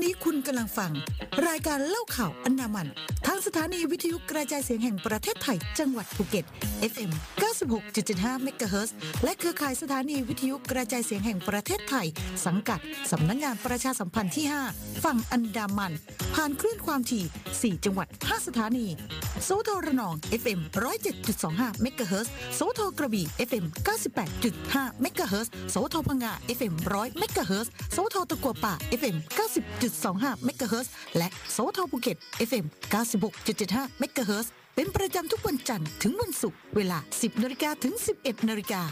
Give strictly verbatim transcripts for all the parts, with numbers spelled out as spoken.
นี้คุณกำลังฟังรายการเล่าข่าวอันดามันทางสถานีวิทยุกระจายเสียงแห่งประเทศไทยจังหวัดภูเก็ต เอฟ เอ็ม เก้าสิบหกจุดเจ็ดห้า เมกะเฮิรตซ์และเครือข่ายสถานีวิทยุกระจายเสียงแห่งประเทศไทยสังกัดสำนักงานประชาสัมพันธ์ที่ห้าฝั่งอันดามันผ่านคลื่นความถี่สี่จังหวัดห้าสถานีสวทระนอง เอฟ เอ็ม หนึ่งร้อยเจ็ดจุดสองห้า เมกะเฮิรตซ์สวทกระบี่ เอฟ เอ็ม เก้าสิบแปดจุดห้า เมกะเฮิรตซ์สวทพังงา เอฟ เอ็ม หนึ่งร้อย เมกะเฮิรตซ์สวทตะกัวป่า เอฟ เอ็ม เก้าสิบจุดสองห้า เมกะเฮิรตซ์และสวทภูเก็ต เอฟ เอ็ม เก้าสิบหกจุดเจ็ดห้า เมกะเฮิรตซ์เป็นประจำทุกวันจันทร์ถึงวันศุกร์เวลา สิบนาฬิกา ถึง สิบเอ็ดนาฬิกา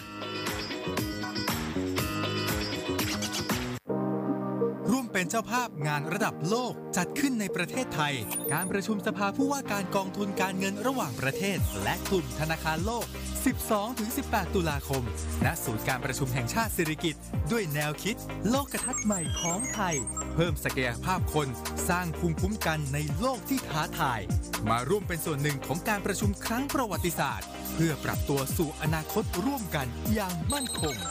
ร่วมเป็นเจ้าภาพงานระดับโลกจัดขึ้นในประเทศไทยการประชุมสภาผู้ว่าการกองทุนการเงินระหว่างประเทศและกลุ่มธนาคารโลก สิบสองถึงสิบแปด ตุลาคมณศูนย์การประชุมแห่งชาติสิริกิติ์ด้วยแนวคิดโลกทัศน์ใหม่ของไทยเพิ่มศักยภาพคนสร้างภูมิคุ้มกันในโลกที่ท้าทายมาร่วมเป็นส่วนหนึ่งของการประชุมครั้งประวัติศาสตร์เพื่อปรับตัวสู่อนาคตร่วมกันอย่างมั่นคง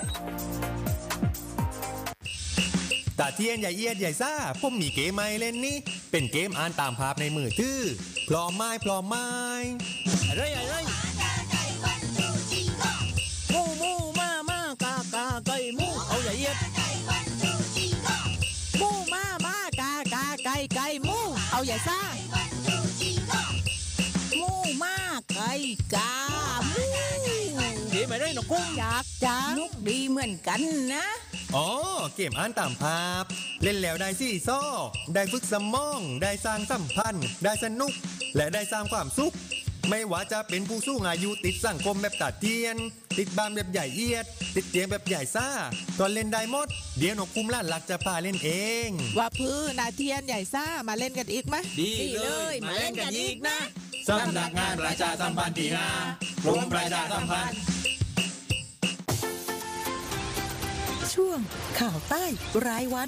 ตาเทียนใหญ่เอียดใหญ่ซ่าผมมีเกมใหม่เล่นนี่เป็นเกมอ่านตามภาพในมือถือพร้อมไม้พร้อมไม้อะไรอะไรมูมูมามากากาไก่มูเอาใหญ่เอียดมูมามากากาไก่ไก่มูเอาใหญ่ซ่ามูมาไก่กามูเกมอะไรหนอกุ้งอยากจ้านุกดีเหมือนกันนะอ๋อเกมอ่านตามภาพเล่นแล้วได้ซี่ซ้อได้ฝึกสมองได้สร้างสัมพันธ์ได้สนุกและได้สร้างความสุขไม่ว่าจะเป็นผู้สูงอายุติดสังคมแบบตัดเทียนติดบ้านแบบใหญ่เอียดติดเตียงแบบใหญ่ซ่าก็เล่นได้หมดเดี๋ยวนกคุ้มล้านหลักจะพาเล่นเองว่าพื้นนาเทียนใหญ่ซ่ามาเล่นกันอีกไหมดีเลยมาเล่นกันอีกนะสำนักงานประชาสัมพันธ์ที่ห้ากรมประชาสัมพันธ์ช่วงข่าวใต้รายวัน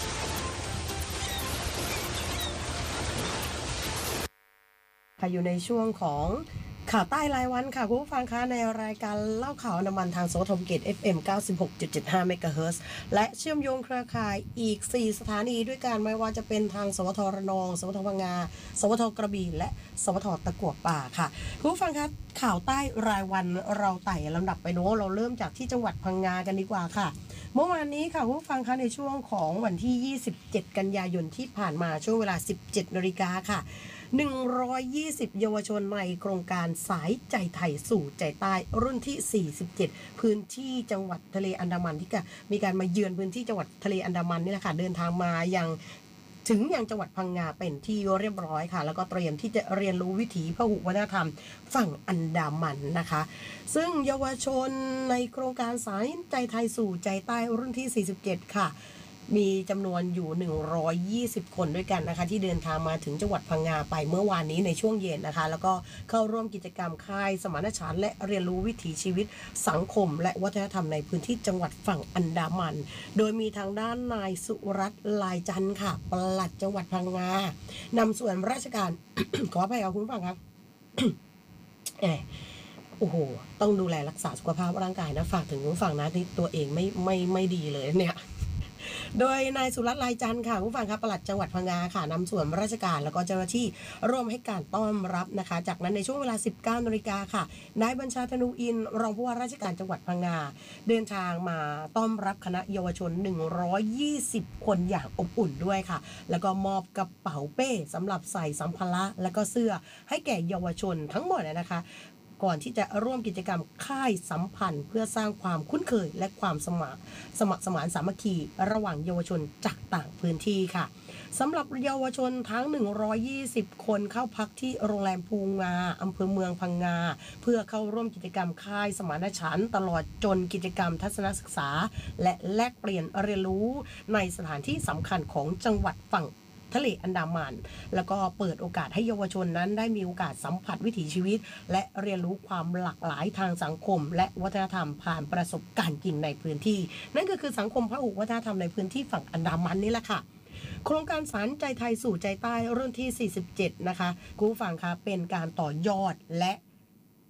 ค่ะอยู่ในช่วงของข่าวใต้รายวันค่ะคุณผู้ฟังคะในรายการเล่าข่าวน้ำมันทางสวทภูเก็ต เอฟ เอ็ม เก้าสิบหกจุดเจ็ดห้า เมกะเฮิรตซ์และเชื่อมโยงเครือข่ายอีกสี่สถานีด้วยกันไม่ว่าจะเป็นทางสวทระนองสวทพังงาสวทกระบี่และสวทตะกั่วป่าค่ะคุณผู้ฟังคะข่าวใต้รายวันเราไต่ลำดับไปโน้เราเริ่มจากที่จังหวัดพังงากันดีกว่าค่ะเมื่อวานนี้ค่ะคุณผู้ฟังคะในช่วงของวันที่ยี่สิบเจ็ดกันยายนที่ผ่านมาช่วงเวลา สิบเจ็ดนาฬิกาค่ะหนึ่งร้อยยี่สิบเยาวชนในโครงการสายใจไทยสู่ใจใต้รุ่นที่สี่สิบเจ็ดพื้นที่จังหวัดทะเลอันดามันที่มีการมาเยือนพื้นที่จังหวัดทะเลอันดามันนี่แหละค่ะเดินทางมายังถึงยังจังหวัดพังงาเป็นที่เรียบร้อยค่ะแล้วก็เตรียมที่จะเรียนรู้วิถีพหุวัฒนธรรมฝั่งอันดามันนะคะซึ่งเยาวชนในโครงการสายใจไทยสู่ใจใต้รุ่นที่สี่สิบเจ็ดค่ะมีจำนวนอยู่หนึ่งร้อยยี่สิบคนด้วยกันนะคะที่เดินทางมาถึงจังหวัดพังงาไปเมื่อวานนี้ในช่วงเย็นนะคะแล้วก็เข้าร่วมกิจกรรมค่ายสมานฉันท์และเรียนรู้วิถีชีวิตสังคมและวัฒนธรรมในพื้นที่จังหวัดฝั่งอันดามันโดยมีทางด้านนายสุรัตน์ลายจันทร์ค่ะปลัดจังหวัดพังงานำส่วนราชการ ขออภัยครับคุณผู้ฟังครับ เออโอ้โหต้องดูแลรักษาสุขภาพร่างกายนะฝากถึงผู้ฟังนะที่ตัวเองไม่ไม่ไม่ดีเลยเนี่ยโดยนายสุรัตน์ลายจันทร์ค่ะผู้ฟังครับปลัดจังหวัดพังงาค่ะนำส่วนราชการแล้วก็เจ้าหน้าที่ร่วมให้การต้อนรับนะคะจากนั้นในช่วงเวลา สิบเก้านาฬิกาค่ะนายบัญชาธนูอินรองผู้ว่าราชการจังหวัดพังงาเดินทางมาต้อนรับคณะเยาวชนหนึ่งร้อยยี่สิบคนอย่างอบอุ่นด้วยค่ะแล้วก็มอบกระเป๋าเป้สำหรับใส่สัมภาระแล้วก็เสื้อให้แก่เยาวชนทั้งหมดนะคะก่อนที่จะร่วมกิจกรรมค่ายสัมพันธ์เพื่อสร้างความคุ้นเคยและความสมัครสมัครสมานสามัคคีระหว่างเยาวชนจากต่างพื้นที่ค่ะสำหรับเยาวชนทั้งหนึ่งร้อยยี่สิบคนเข้าพักที่โรงแรมภูงาอำเภอเมืองพังงาเพื่อเข้าร่วมกิจกรรมค่ายสมานฉันท์ตลอดจนกิจกรรมทัศนศึกษาและแลกเปลี่ยนเรียนรู้ในสถานที่สำคัญของจังหวัดฝั่งทะเลอันดามันแล้วก็เปิดโอกาสให้เยาวชนนั้นได้มีโอกาสสัมผัสวิถีชีวิตและเรียนรู้ความหลากหลายทางสังคมและวัฒนธรรมผ่านประสบการณ์จริงในพื้นที่นั่นก็คือสังคมพหุวัฒนธรรมในพื้นที่ฝั่งอันดามันนี่แหละค่ะโครงการสานใจไทยสู่ใจใต้รุ่นที่สี่สิบเจ็ดนะคะคุณผู้ฟังคะเป็นการต่อยอดและ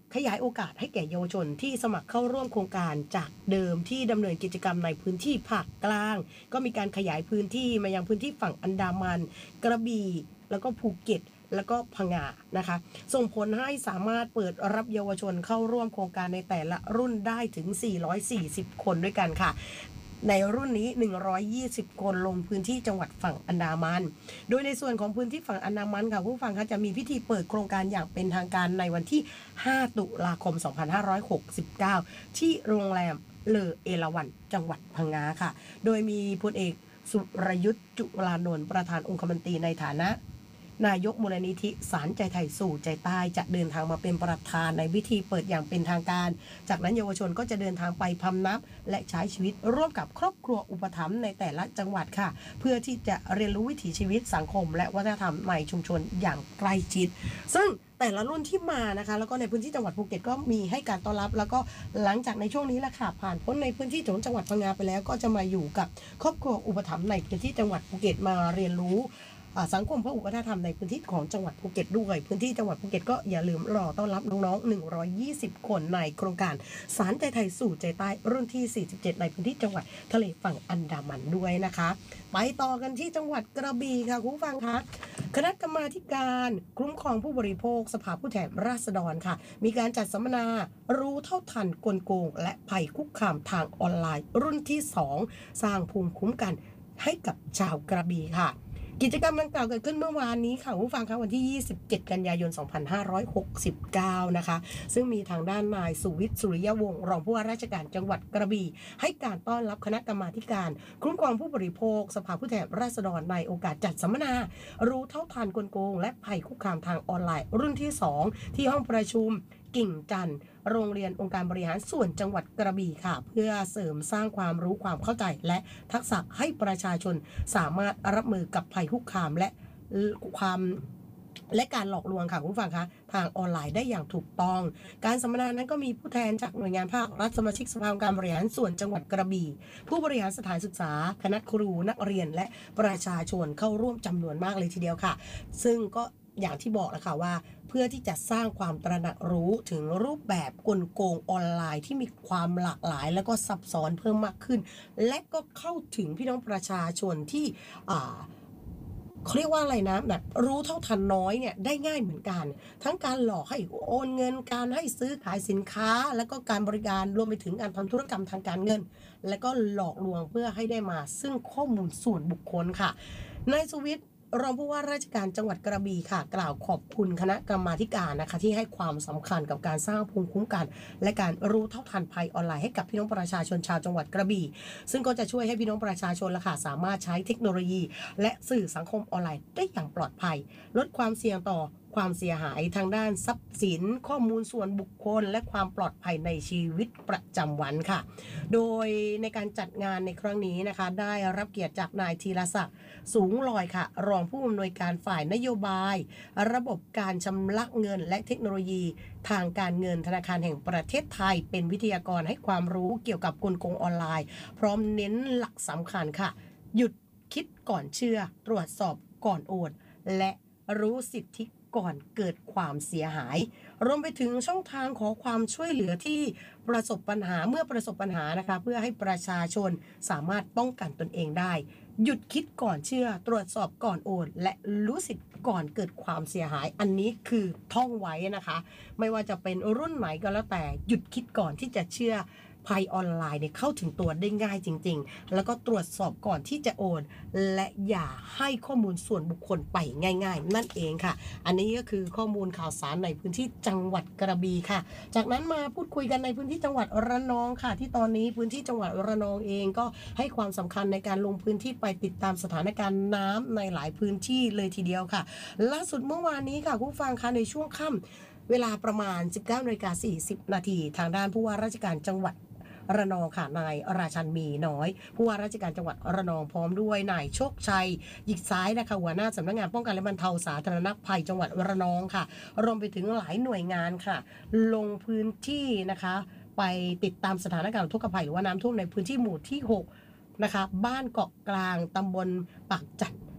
ขยายโอกาสให้แก่เยาวชนที่สมัครเข้าร่วมโครงการจากเดิมที่ดำเนินกิจกรรมในพื้นที่ภาคกลางก็มีการขยายพื้นที่มายังพื้นที่ฝั่งอันดามันกระบี่แล้วก็ภูเก็ตแล้วก็พังงานะคะส่งผลให้สามารถเปิดรับเยาวชนเข้าร่วมโครงการในแต่ละรุ่นได้ถึงสี่ร้อยสี่สิบคนด้วยกันค่ะในรุ่นนี้หนึ่งร้อยยี่สิบคนลงพื้นที่จังหวัดฝั่งอันดามันโดยในส่วนของพื้นที่ฝั่งอันดามันค่ะผู้ฟังคะจะมีพิธีเปิดโครงการอย่างเป็นทางการในวันที่ห้าตุลาคมสองพันห้าร้อยหกสิบเก้าที่โรงแรมเลอเอราวัณจังหวัดพังงาค่ะโดยมีพลเอกสุรยุทธ์จุฬานนท์ประธานองคมนตรีในฐานะนายกมูลนิธิสารใจไทยสู่ใจใต้จะเดินทางมาเป็นประธานในพิธีเปิดอย่างเป็นทางการจากนั้นเยาวชนก็จะเดินทางไปพำนักและใช้ชีวิตร่วมกับครอบครัวอุปถัมภ์ในแต่ละจังหวัดค่ะเพื่อที่จะเรียนรู้วิถีชีวิตสังคมและวัฒนธรรมในชุมชนอย่างใกล้ชิดซึ่งแต่ละรุ่นที่มานะคะแล้วก็ในพื้นที่จังหวัดภูเก็ตก็มีให้การต้อนรับแล้วก็หลังจากในช่วงนี้แหละค่ะผ่านพ้นในพื้นที่ของจังหวัดพังงาไปแล้วก็จะมาอยู่กับครอบครัวอุปถัมภ์ในพื้นที่จังหวัดภูเก็ตมาเรียนรู้สังคมพหุวัฒนธรรมในพื้นที่ของจังหวัดภูเก็ตด้วยพื้นที่จังหวัดภูเก็ตก็อย่าลืมรอต้อนรับน้องๆหนึ่งร้อยยี่สิบคนในโครงการสารใจไทยสู่ใจใต้รุ่นที่สี่สิบเจ็ดในพื้นที่จังหวัดทะเลฝั่งอันดามันด้วยนะคะไปต่อกันที่จังหวัดกระบี่ค่ะคุณผู้ฟังคะคณะกรรมาธิการคุ้มครองผู้บริโภคสภาผู้แทนราษฎรค่ะมีการจัดสัมมนารู้เท่าทันกลโกงและภัยคุกคามทางออนไลน์รุ่นที่สองสร้างภูมิคุ้มกันให้กับชาวกระบี่ค่ะกิจกรรมดังกล่าวเกิดขึ้นเมื่อวานนี้ค่ะผู้ฟังคะวันที่ยี่สิบเจ็ดกันยายนสองพันห้าร้อยหกสิบเก้านะคะซึ่งมีทางด้านนายสุวิทย์สุริยวงศ์รองผู้ว่าราชการจังหวัดกระบี่ให้การต้อนรับคณะกรรมาธิการคุ้มครองผู้บริโภคสภาผู้แทนราษฎรในโอกาสจัดสัมมนารู้เท่าทันกลโกงและภัยคุกคามทางออนไลน์รุ่นที่สองที่ห้องประชุมกิ่งจันทร์โรงเรียนองค์การบริหารส่วนจังหวัดกระบี่ค่ะเพื่อเสริมสร้างความรู้ความเข้าใจและทักษะให้ประชาชนสามารถรับมือกับภัยคุกคามและความและการหลอกลวงค่ะคุณผู้ฟังคะทางออนไลน์ได้อย่างถูกต้องการสัมมนานั้นก็มีผู้แทนจากหน่วยงานภาครัฐสมาชิกสภาองค์การบริหารส่วนจังหวัดกระบี่ผู้บริหารสถานศึกษาคณะครูนักเรียนและประชาชนเข้าร่วมจำนวนมากเลยทีเดียวค่ะซึ่งก็อย่างที่บอกแล้วค่ะว่าเพื่อที่จะสร้างความตระหนักรู้ถึงรูปแบบกลโกงออนไลน์ที่มีความหลากหลายแล้วก็ซับซ้อนเพิ่มมากขึ้นและก็เข้าถึงพี่น้องประชาชนที่อ่าเขาเรียกว่าอะไรนะแบบรู้เท่าทันน้อยเนี่ยได้ง่ายเหมือนกันทั้งการหลอกให้โอนเงินการให้ซื้อขายสินค้าแล้วก็การบริการรวมไปถึงการทำธุรกรรมทางการเงินและก็หลอกลวงเพื่อให้ได้มาซึ่งข้อมูลส่วนบุคคลค่ะนายสุวิทย์รองผู้ว่าราชการจังหวัดกระบี่ค่ะกล่าวขอบคุณคณะกรรมาธิการนะคะที่ให้ความสำคัญกับการสร้างภูมิคุ้มกันและการรู้เท่าทันภัยออนไลน์ให้กับพี่น้องประชาชนชาวจังหวัดกระบี่ซึ่งก็จะช่วยให้พี่น้องประชาชนละค่ะสามารถใช้เทคโนโลยีและสื่อสังคมออนไลน์ได้อย่างปลอดภัยลดความเสี่ยงต่อความเสียหายทางด้านทรัพย์สินข้อมูลส่วนบุคคลและความปลอดภัยในชีวิตประจำวันค่ะโดยในการจัดงานในครั้งนี้นะคะได้รับเกียรติจากนายธีรศักดิ์สูงลอยค่ะรองผู้อำนวยการฝ่ายนโยบายระบบการชำระเงินและเทคโนโลยีทางการเงินธนาคารแห่งประเทศไทยเป็นวิทยากรให้ความรู้เกี่ยวกับกลโกงออนไลน์พร้อมเน้นหลักสำคัญค่ะหยุดคิดก่อนเชื่อตรวจสอบก่อนโอนและรู้สิทธิก่อนเกิดความเสียหายรวมไปถึงช่องทางขอความช่วยเหลือที่ประสบปัญหาเมื่อประสบปัญหานะคะเพื่อให้ประชาชนสามารถป้องกันตนเองได้หยุดคิดก่อนเชื่อตรวจสอบก่อนโอนและรู้สิทธิ์ก่อนเกิดความเสียหายอันนี้คือท่องไว้นะคะไม่ว่าจะเป็นรุ่นไหนก็แล้วแต่หยุดคิดก่อนที่จะเชื่อภัยออนไลน์เนี่ยเข้าถึงตัวได้ง่ายจริงๆแล้วก็ตรวจสอบก่อนที่จะโอนและอย่าให้ข้อมูลส่วนบุคคลไปง่ายๆนั่นเองค่ะอันนี้ก็คือข้อมูลข่าวสารในพื้นที่จังหวัดกระบี่ค่ะจากนั้นมาพูดคุยกันในพื้นที่จังหวัดระนองค่ะที่ตอนนี้พื้นที่จังหวัดระนองเองก็ให้ความสำคัญในการลงพื้นที่ไปติดตามสถานการณ์น้ำในหลายพื้นที่เลยทีเดียวค่ะล่าสุดเมื่อวานนี้ค่ะผู้ฟังคะในช่วงค่ำเวลาประมาณ สิบเก้านาฬิกาสี่สิบนาทีทางด้านผู้ว่าราชการจังหวัดระนองค่ะนายราชันมีน้อยผู้ว่าราชการจังหวัดระนองพร้อมด้วยนายโชคชัยหยิกซ้ายนะคะหัวหน้าสำนักงานป้องกันและบรรเทาสาธารณภัยจังหวัดระนองค่ะรวมไปถึงหลายหน่วยงานค่ะลงพื้นที่นะคะไปติดตามสถานการณ์อุทกภัยหรือว่าน้ำท่วมในพื้นที่หมู่ที่หกนะคะบ้านเกาะกลางตำบลปากจัด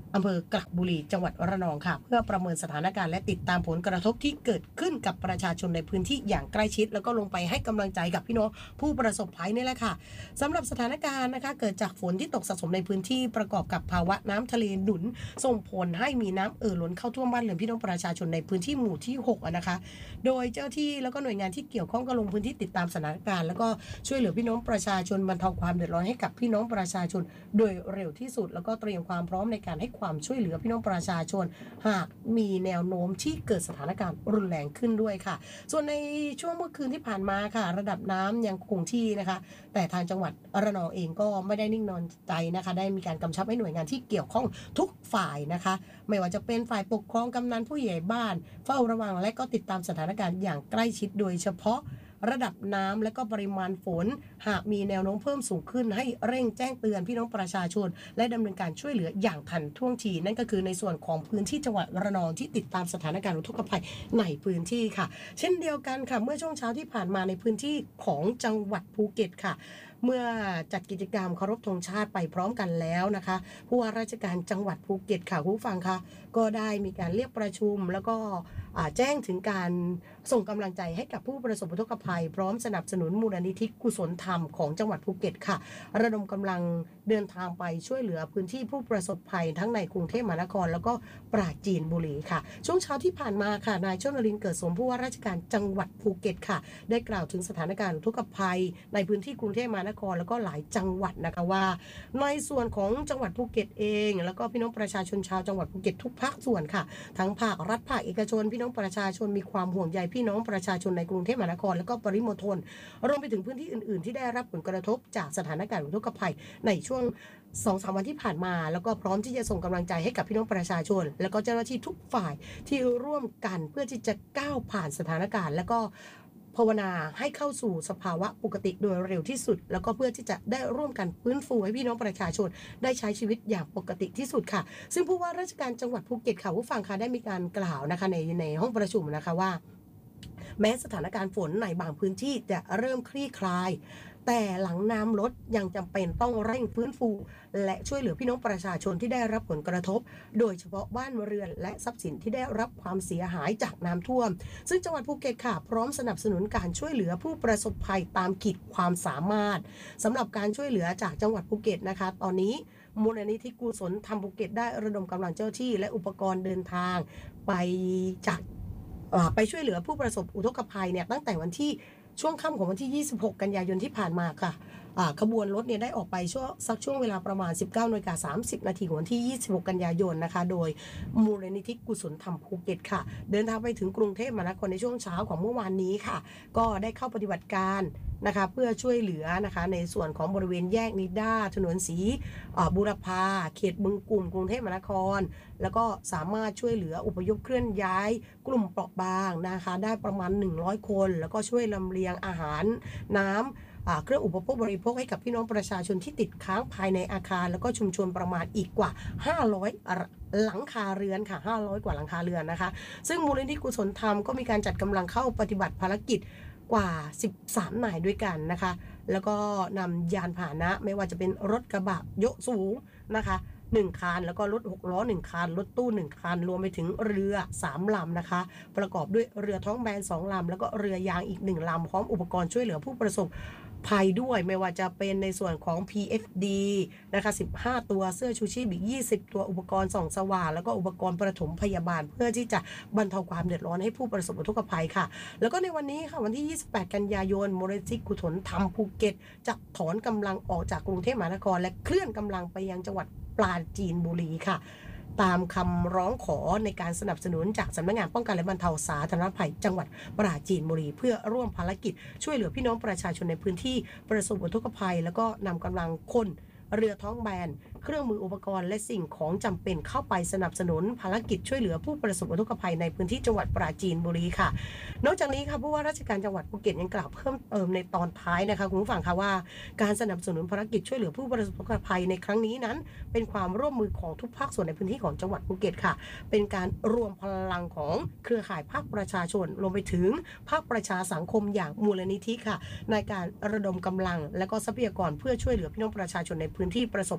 อำเภอกระบุรีจังหวัดระนองค่ะเพื่อประเมินสถานการณ์และติดตามผลกระทบที่เกิดขึ้นกับประชาชนในพื้นที่อย่างใกล้ชิดแล้วก็ลงไปให้กำลังใจกับพี่น้องผู้ประสบภัยนี่แหละค่ะสำหรับสถานการณ์นะคะเกิดจากฝนที่ตกสะสมในพื้นที่ประกอบกับภาวะน้ำทะเลหนุนส่งผลให้มีน้ำเอ่อล้นเข้าท่วมบ้านเรือนพี่น้องประชาชนในพื้นที่หมู่ที่หกนะคะโดยเจ้าที่แล้วก็หน่วยงานที่เกี่ยวข้องก็ลงพื้นที่ติดตามสถานการณ์แล้วก็ช่วยเหลือพี่น้องประชาชนบรรเทาความเดือดร้อนให้กับพี่น้องประชาชนโดยเร็วที่สุดแล้วก็เตรียมความพร้อมในการให้ความช่วยเหลือพี่น้องประชาชนหากมีแนวโน้มที่เกิดสถานการณ์รุนแรงขึ้นด้วยค่ะส่วนในช่วงเมื่อคืนที่ผ่านมาค่ะระดับน้ำยังคงที่นะคะแต่ทางจังหวัดระนองเองก็ไม่ได้นิ่งนอนใจนะคะได้มีการกำชับให้หน่วยงานที่เกี่ยวข้องทุกฝ่ายนะคะไม่ว่าจะเป็นฝ่ายปกครองกำนันผู้ใหญ่บ้านเฝ้าระวังและก็ติดตามสถานการณ์อย่างใกล้ชิดโดยเฉพาะระดับน้ำและก็ปริมาณฝนหากมีแนวโน้มเพิ่มสูงขึ้นให้เร่งแจ้งเตือนพี่น้องประชาชนและดำเนินการช่วยเหลืออย่างทันท่วงทีนั่นก็คือในส่วนของพื้นที่จังหวัดระนองที่ติดตามสถานการณ์อุทกภัยในพื้นที่ค่ะเช่นเดียวกันค่ะเมื่อช่วงเช้าที่ผ่านมาในพื้นที่ของจังหวัดภูเก็ตค่ะเมื่อจัดกิจกรรมเคารพธงชาติไปพร้อมกันแล้วนะคะผู้ว่าราชการจังหวัดภูเก็ตค่ะผู้ฟังค่ะก็ได้มีการเรียกประชุมแล้วก็แจ้งถึงการส่งกำลังใจให้กับผู้ประสบอุทกภัยพร้อมสนับสนุนมูลนิธิกุศลธรรมของจังหวัดภูเก็ตค่ะระดมกำลังเดินทางไปช่วยเหลือพื้นที่ผู้ประสบภัยทั้งในกรุงเทพมหานครแล้วก็ปราจีนบุรีค่ะช่วงเช้าที่ผ่านมาค่ะนายชนรินทร์เกิดสมผู้ว่าราชการจังหวัดภูเก็ตค่ะได้กล่าวถึงสถานการณ์อุทกภัยในพื้นที่กรุงเทพมหานครแล้วก็หลายจังหวัดนะคะว่าในส่วนของจังหวัดภูเก็ตเองแล้วก็พี่น้องประชาชนชาวจังหวัดภูเก็ตทุกภาคส่วนค่ะทั้งภาครัฐภาคเอกชนพี่น้องประชาชนมีความห่วงใยพี่น้องประชาชนในกรุงเทพมหานครแล้วก็ปริมณฑลรวมไปถึงพื้นที่อื่นๆที่ได้รับผลกระทบจากสถานการณ์อุทกภัยในช่วง สองถึงสาม วันที่ผ่านมาแล้วก็พร้อมที่จะส่งกำลังใจให้กับพี่น้องประชาชนแล้วก็เจ้าหน้าที่ทุกฝ่ายที่ร่วมกันเพื่อที่จะก้าวผ่านสถานการณ์แล้วก็ภาวนาให้เข้าสู่สภาวะปกติโดยเร็วที่สุดแล้วก็เพื่อที่จะได้ร่วมกันฟื้นฟูให้พี่น้องประชาชนได้ใช้ชีวิตอย่างปกติที่สุดค่ะซึ่งผู้ว่าราชการจังหวัดภูเก็ตค่ะผู้ฟังค่ะได้มีการกล่าวนะคะในในห้องประชุมนะคะว่าแม้สถานการณ์ฝนในบางพื้นที่จะเริ่มคลี่คลายแต่หลังน้ำลดยังจำเป็นต้องเร่งฟื้นฟูและช่วยเหลือพี่น้องประชาชนที่ได้รับผลกระทบโดยเฉพาะบ้านเรือนและทรัพย์สินที่ได้รับความเสียหายจากน้ำท่วมซึ่งจังหวัดภูเก็ตค่ะพร้อมสนับสนุนการช่วยเหลือผู้ประสบภัยตามขีดความสามารถสำหรับการช่วยเหลือจากจังหวัดภูเก็ตนะคะตอนนี้มูลนิธิกุศลธรรมภูเก็ตได้ระดมกำลังเจ้าที่และอุปกรณ์เดินทางไปจากไปช่วยเหลือผู้ประสบอุทกภัยเนี่ยตั้งแต่วันที่ช่วงค่ำของวันที่ ยี่สิบหก กันยายนที่ผ่านมาค่ะขบวนรถเนี่ยได้ออกไปช่วงสักช่วงเวลาประมาณ สิบเก้านาฬิกาสามสิบนาทีของวันที่ ยี่สิบหก กันยายนนะคะโดยมูลนิธิกุศลธรรมภูเก็ตค่ะเดินทางไปถึงกรุงเทพมหานครในช่วงเช้าของเมื่อวานนี้ค่ะก็ได้เข้าปฏิบัติการนะคะเพื่อช่วยเหลือนะคะในส่วนของบริเวณแยกนิด้าถนนศรีบูรพาเขตบึงกลุ่มกรุงเทพมหานครแล้วก็สามารถช่วยเหลืออพยพเคลื่อนย้ายกลุ่มเปราะบางนะคะได้ประมาณหนึ่งร้อยคนแล้วก็ช่วยลำเลียงอาหารน้ำเครื่องอุปโภคบริโภคให้กับพี่น้องประชาชนที่ติดค้างภายในอาคารแล้วก็ชุมชนประมาณอีกกว่าห้าร้อยหลังคาเรือนค่ะห้าร้อยกว่าหลังคาเรือนนะคะซึ่งมูลนิธิกุศลธรรมก็มีการจัดกำลังเข้าปฏิบัติภารกิจกว่าสิบสามนายด้วยกันนะคะแล้วก็นำยานพาหนะไม่ว่าจะเป็นรถกระบะยกสูงนะคะหนึ่งคันแล้วก็รถหกล้อหนึ่งคันรถตู้หนึ่งคันรวมไปถึงเรือสามลำนะคะประกอบด้วยเรือท้องแบนสองลำแล้วก็เรือยางอีกหนึ่งลำพร้อมอุปกรณ์ช่วยเหลือผู้ประสบภัยด้วยไม่ว่าจะเป็นในส่วนของ พี เอฟ ดี นะคะสิบห้าตัวเสื้อชูชีพอีกยี่สิบตัวอุปกรณ์ส่องสว่างแล้วก็อุปกรณ์ประถมพยาบาลเพื่อที่จะบรรเทาความเดือดร้อนให้ผู้ประสบอุทกภัยค่ะแล้วก็ในวันนี้ค่ะวันที่ยี่สิบแปดกันยายนมูลนิธิกุศลธรรมภูเก็ตจะถอนกำลังออกจากกรุงเทพมหานครและเคลื่อนกำลังไปยังจังหวัดปราจีนบุรีค่ะตามคำร้องขอในการสนับสนุนจากสำนักงานป้องกันและบรรเทาสาธารณภัยจังหวัดปราจีนบุรีเพื่อร่วมภารกิจช่วยเหลือพี่น้องประชาชนในพื้นที่ประสบอุทกภัยแล้วก็นำกำลังคนเรือท้องแบนเครื่องมืออุปกรณ์และสิ่งของจำเป็นเข้าไปสนับสนุนภารกิจช่วยเหลือผู้ประสบอุทกภัยในพื้นที่จังหวัดปราจีนบุรีค่ะนอกจากนี้ค่ะผู้ว่าราชการจังหวัดภูเก็ตยังกล่าวเพิ่มเติมในตอนท้ายนะคะคุณผู้ฟังค่ะว่าการสนับสนุนภารกิจช่วยเหลือผู้ประสบอุทกภัยในครั้งนี้นั้นเป็นความร่วมมือของทุกภาคส่วนในพื้นที่ของจังหวัดภูเก็ตค่ะเป็นการรวมพลังของเครือข่ายภาคประชาชนรวมไปถึงภาคประชาสังคมอย่างมูลนิธิค่ะในการระดมกำลังและก็ทรัพยากรเพื่อช่วยเหลือพี่น้องประชาชนในพื้นที่ประสบภัย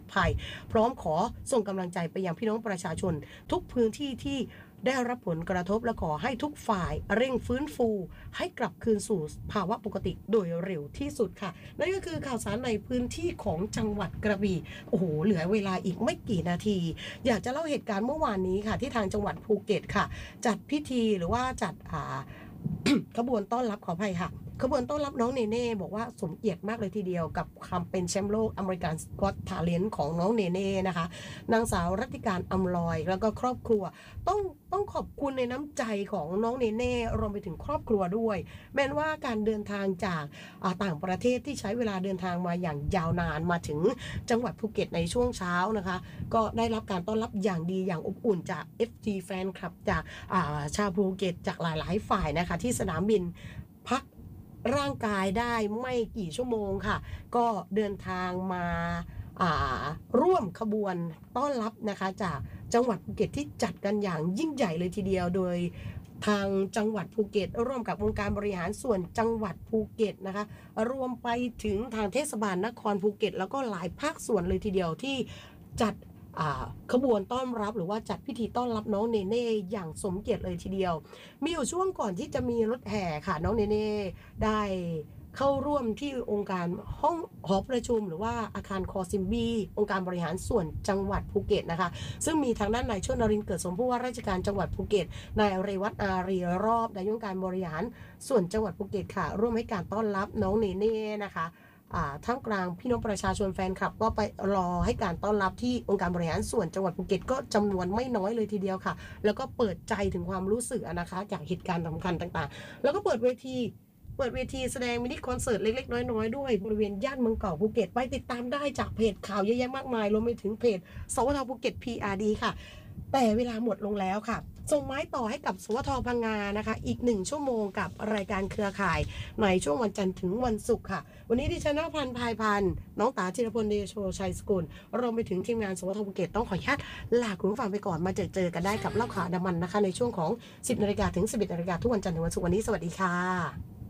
พร้อมขอส่งกำลังใจไปยังพี่น้องประชาชนทุกพื้นที่ที่ได้รับผลกระทบและขอให้ทุกฝ่ายเร่งฟื้นฟูให้กลับคืนสู่ภาวะปกติโดยเร็วที่สุดค่ะนั่นก็คือข่าวสารในพื้นที่ของจังหวัดกระบี่โอ้โหเหลือเวลาอีกไม่กี่นาทีอยากจะเล่าเหตุการณ์เมื่อวานนี้ค่ะที่ทางจังหวัดภูเก็ตค่ะจัดพิธีหรือว่าจัดอ่า ขบวนต้อนรับขออภัยค่ะขบวนต้อนรับน้องเนเน่บอกว่าสมเกียรติมากเลยทีเดียวกับความเป็นแชมป์โลกอเมริกันก็อตทาเลนต์ของน้องเนเน่นะคะนางสาวรัติการอำลอยแล้วก็ครอบครัวต้องต้องขอบคุณในน้ำใจของน้องเนเน่รวมไปถึงครอบครัวด้วยแม้ว่าการเดินทางจากต่างประเทศที่ใช้เวลาเดินทางมาอย่างยาวนานมาถึงจังหวัดภูเก็ตในช่วงเช้านะคะก็ได้รับการต้อนรับอย่างดีอย่างอบอุ่นจาก เอฟ จี แฟนคลับจากชาวภูเก็ตจากหลายๆฝ่ายนะคะที่สนามบินพักร่างกายได้ไม่กี่ชั่วโมงค่ะก็เดินทางมาร่วมขบวนต้อนรับนะคะจากจังหวัดภูเก็ตที่จัดกันอย่างยิ่งใหญ่เลยทีเดียวโดยทางจังหวัดภูเก็ตร่วมกับองค์การบริหารส่วนจังหวัดภูเก็ตนะคะรวมไปถึงทางเทศบาลนครภูเก็ตแล้วก็หลายภาคส่วนเลยทีเดียวที่จัดขบวนต้อนรับหรือว่าจัดพิธีต้อนรับน้องเนเน่อย่างสมเกียรติเลยทีเดียวมีอยู่ช่วงก่อนที่จะมีรถแห่ค่ะน้องเนเน่ได้เข้าร่วมที่องค์การห้องหอประชุมหรือว่าอาคารคอซิมบีองค์การบริหารส่วนจังหวัดภูเก็ตนะคะซึ่งมีทางด้านนายชนรินทร์เกิดสมผู้ว่าราชการจังหวัดภูเก็ตนายเรวัตอารีรอบนายกองค์การบริหารส่วนจังหวัดภูเก็ตค่ะร่วมให้การต้อนรับน้องเนเน่นะคะท่ามกลางพี่น้องประชาชนแฟนคลับก็ไปรอให้การต้อนรับที่องค์การบริหารส่วนจังหวัดภูเก็ตก็จำนวนไม่น้อยเลยทีเดียวค่ะแล้วก็เปิดใจถึงความรู้สึกนะคะจากเหตุการณ์สำคัญต่างๆแล้วก็เปิดเวทีเปิดเวทีแสดงมินิคอนเสิร์ตเล็กๆน้อยๆด้วยบริเวณย่านเมืองเก่าภูเก็ตไปติดตามได้จากเพจข่าวเยอะแยะมากมายรวมไปถึงเพจสวทภูเก็ต พี อาร์ ดี ค่ะแต่เวลาหมดลงแล้วค่ะส่งไม้ต่อให้กับสวทพังงานะคะอีกหนึ่งชั่วโมงกับรายการเครือข่ายในช่วงวันจันทร์ถึงวันศุกร์ค่ะวันนี้ดิฉันนภันธ์ พายพันธ์น้องตาจิรพลเดโชชัยสกุลรวมไปถึงทีมงานสวทภูเก็ตต้องขออนุญาตลาคุณผู้ฟังไปก่อนมาเจอเจอกันได้กับเล่าข่าวอันดามันนะคะในช่วงของสิบนาฬิกาถึงสิบเอ็ดนาฬิกาทุกวันจันทร์ถึงวันศุกร์วันนี้สวัสดีค่ะ